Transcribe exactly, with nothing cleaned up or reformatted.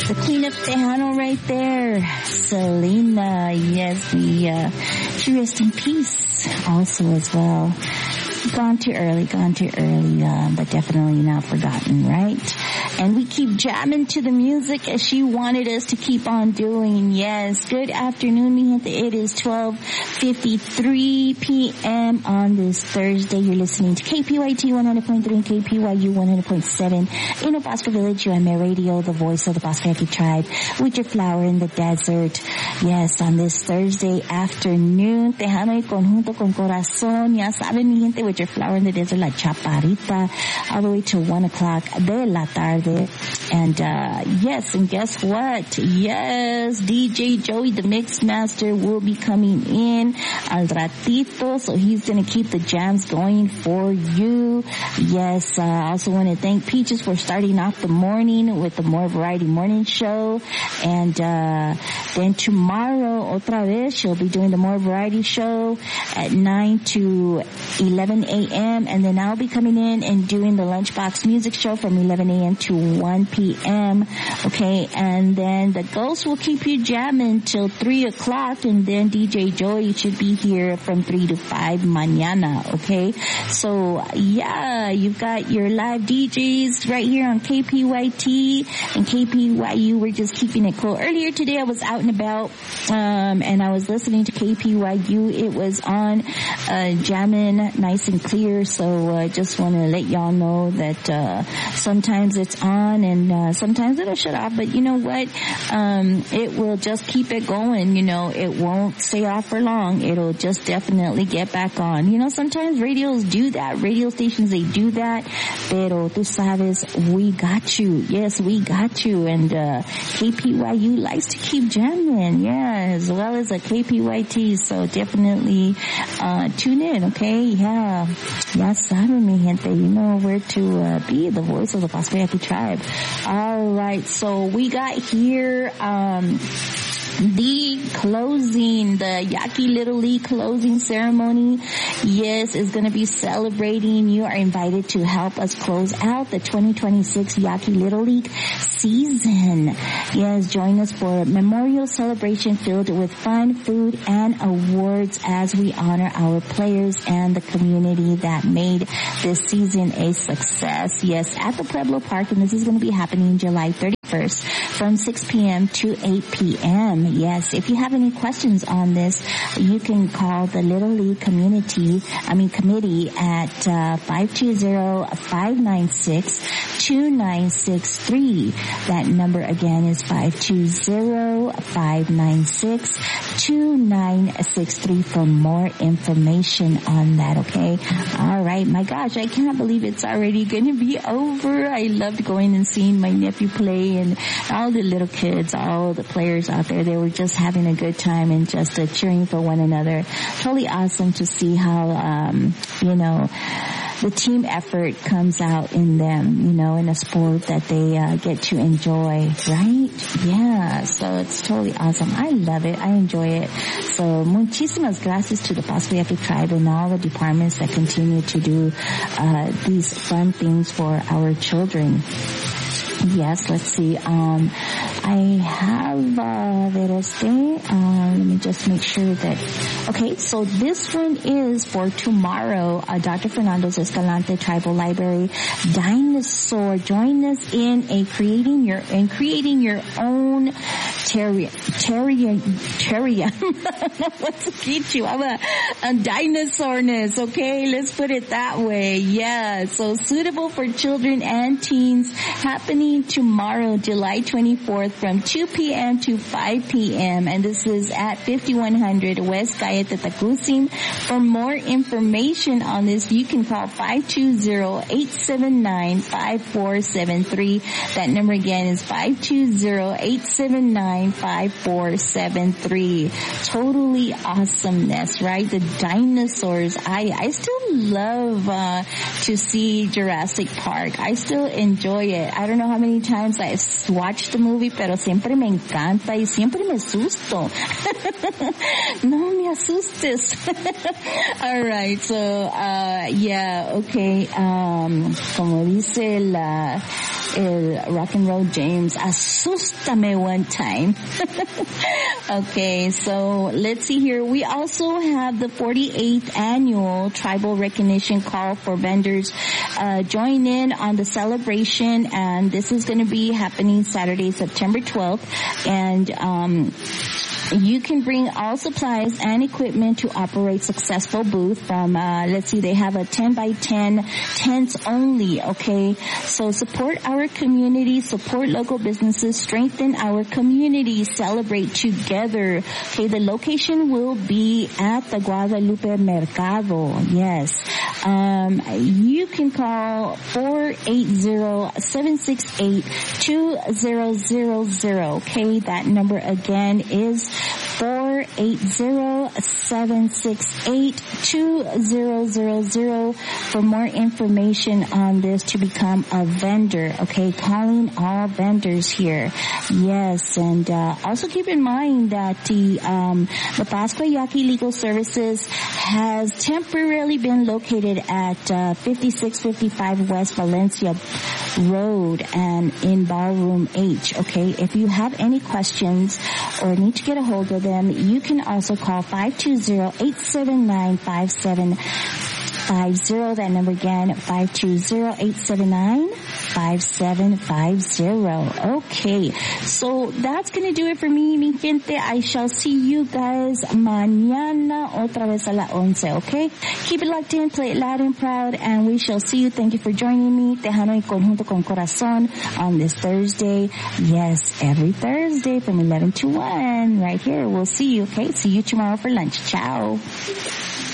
The Queen of Tejano right there, Selena. Yes, we, uh, she rests in peace also as well. Gone too early, gone too early, uh, but definitely not forgotten, right? And we keep jamming to the music as she wanted us to keep on doing. Yes, good afternoon, mi gente. It is twelve fifty-three p.m. on this Thursday. You're listening to K P Y T one hundred point three and K P Y U one hundred point seven in Opasco Village, U M A Radio, the voice of the Pasco Yaqui tribe, with your flower in the desert. Yes, on this Thursday afternoon, Tejano y Conjunto con Corazón. Ya saben, mi gente, with your flower in the desert, La Chaparrita, all the way to one o'clock de la tarde. And, uh, yes, and guess what? Yes, D J Joey, the mix master, will be coming in al ratito, so he's gonna keep the jams going for you. Yes, uh, I also want to thank Peaches for starting off the morning with the More Variety Morning Show. And, uh, then tomorrow, otra vez, she'll be doing the More Variety Show at nine to eleven a.m. And then I'll be coming in and doing the Lunchbox Music Show from eleven a.m. to one p.m. Okay, and then the Ghost will keep you jamming till three o'clock, and then D J Joey should be here from three to five mañana. Okay, so yeah, you've got your live D Js right here on K P Y T and K P Y U. We're just keeping it cool. Earlier today I was out and about, um, and I was listening to K P Y U. It was on, uh, jamming nice and clear, so I uh, just want to let y'all know that, uh, sometimes it's on and, uh, sometimes it'll shut off, but you know what? Um, it will just keep it going, you know, it won't stay off for long. It'll just definitely get back on. You know, sometimes radios do that. Radio stations, they do that. Pero tú sabes, we got you. Yes, we got you. And, uh, K P Y U likes to keep jamming. Yeah, as well as a K P Y T. So definitely, uh, tune in, okay? Yeah. Ya saben, mi gente, you know where to, uh, be, the voice of the Pasco Yaqui tribe. All right, so we got here, um, the closing, the Yaqui Little League closing ceremony, yes, is going to be celebrating. You are invited to help us close out the twenty twenty-six Yaqui Little League season. Yes, join us for a memorial celebration filled with fun, food, and awards as we honor our players and the community that made this season a success. Yes, at the Pueblo Park, and this is going to be happening July thirty-first from six p.m. to eight p.m. Yes, if you have any questions on this, you can call the Little League Community, I mean Committee at uh, five two zero, five nine six, two nine six three. That number again is five two zero, five nine six, two nine six three for more information on that, okay? All right, my gosh, I can't believe it's already going to be over. I loved going and seeing my nephew play and all the little kids, all the players out there. They were just having a good time and just uh, cheering for one another. Totally awesome to see how, um, you know, the team effort comes out in them, you know, in a sport that they uh, get to enjoy, right? Yeah, so it's totally awesome. I love it. I enjoy it. So muchísimas gracias to the Pasco Yaqui tribe and all the departments that continue to do uh, these fun things for our children. Yes, let's see. Um, I have, uh, ver este, uh, let me just make sure that, okay, so this one is for tomorrow, uh, Doctor Fernando's Escalante Tribal Library Dinosaur. Join us in a creating your, in creating your own terrier, terrier, terrier. What's to get you? I'm a, a dinosaurness, okay? Let's put it that way. Yeah, so suitable for children and teens, happening tomorrow, July twenty-fourth from two p.m. to five p.m. And this is at fifty-one hundred West Gayeta Tacusim. For more information on this, you can call five two zero, eight seven nine, five four seven three. That number again is five two zero, eight seven nine, five four seven three. Totally awesomeness, right? The dinosaurs. I, I still love, uh, to see Jurassic Park. I still enjoy it. I don't know how many times I've watched the movie, pero siempre me encanta y siempre me asusto. No me asustes. Alright, so, uh, yeah, okay, um, como dice la, uh, Rock and Roll James. Asústame one time. Okay, so let's see here. We also have the forty-eighth annual Tribal Recognition Call for vendors. Uh, join in on the celebration, and this is going to be happening Saturday, September twelfth. And, um, you can bring all supplies and equipment to operate successful booth from, uh, let's see, they have a ten by ten tents only, okay? So support our community, support local businesses, strengthen our community, celebrate together. Okay, the location will be at the Guadalupe Mercado, yes. Um, you can call four eight zero, seven six eight, two zero zero zero, okay? That number again is four eight zero, seven six eight, two zero zero zero for more information on this to become a vendor. Okay, calling all vendors here. Yes, and uh, also keep in mind that the um, the Pascua Yaqui Legal Services has temporarily been located at uh, fifty-six fifty-five West Valencia Road and in Ballroom H. Okay, if you have any questions or need to get a hold of them, you can also call five two zero, eight seven nine, five seven five zero. That number again, five two zero, eight seven nine, five seven five zero. Okay, so that's going to do it for me, mi gente. I shall see you guys mañana otra vez a la once, okay? Keep it locked in, play it loud and proud, and we shall see you. Thank you for joining me, Tejano y Conjunto con Corazon, on this Thursday. Yes, every Thursday from eleven to one, right here. We'll see you, okay? See you tomorrow for lunch. Ciao.